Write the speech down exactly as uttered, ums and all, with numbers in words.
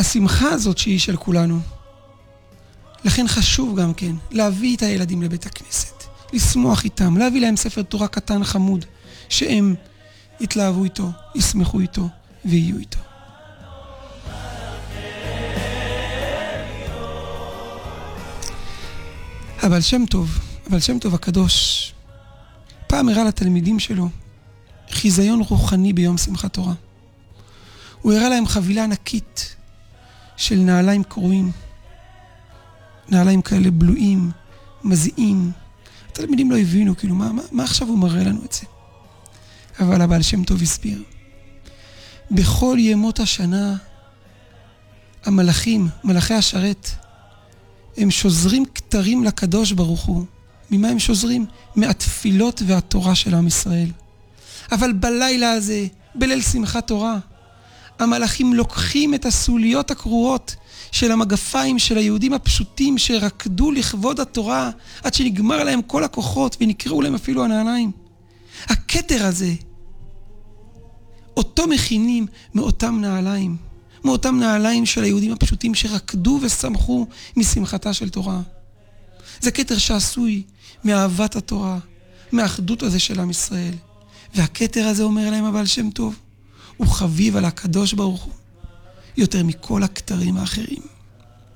השמחה הזאת שהיא של כולנו. לכן חשוב גם כן להביא את הילדים לבית הכנסת, לשמוח איתם, להביא להם ספר תורה קטן חמוד, שהם יתלהבו איתו, ישמחו איתו ויהיו איתו. אבל שם טוב, אבל שם טוב הקדוש, פעם הראה לתלמידים שלו חיזיון רוחני ביום שמחת תורה. הוא הראה להם חבילה ענקית של נעליים קרועים, נעליים כאלה בלויים, מזיעים. התלמידים לא הבינו, כאילו, מה, מה, מה עכשיו הוא מראה לנו את זה? אבל הבעל שם טוב הסביר. בכל ימות השנה, המלאכים, מלאכי השרת, הם שוזרים כתרים לקדוש ברוך הוא. ממה הם שוזרים? מהתפילות והתורה של עם ישראל. אבל בלילה הזה, בליל שמחת תורה, המלאכים לוקחים את הסוליות הקרועות של המגפיים של היהודים הפשוטים שרקדו לכבוד התורה עד שנגמר להם כל הכוחות ונקראו להם אפילו הנעליים. הכתר הזה, אותו מכינים מאותם נעליים, מאותם נעליים של היהודים הפשוטים שרקדו ושמחו משמחתה של תורה. זה כתר שעשוי מאהבת התורה, מהאחדות הזה של עם ישראל. והכתר הזה, אומר להם הבעל שם טוב, הוא חביב על הקדוש ברוך הוא יותר מכל הכתרים האחרים.